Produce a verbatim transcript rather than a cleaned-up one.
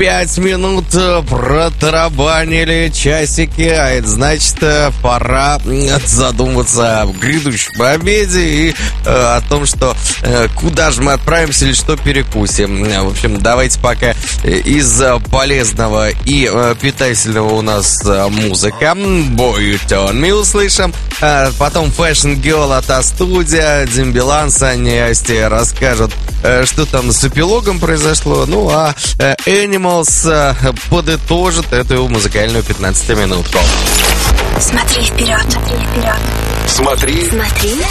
Пять минут протарабанили часики, а это значит, пора задуматься о грядущем обеде и э, о том, что э, куда же мы отправимся или что перекусим. В общем, давайте пока из полезного и э, питательного у нас э, музыка. Boy You Turn Me услышим. Э, потом Fashion Girl от А-студия, Дим Билан, Саня и Асти расскажут, э, что там с эпилогом произошло. Ну, а э, Animals подытожит эту музыкальную пятнадцатиминутку. Смотри вперед, смотри вперед. Смотри, Смотри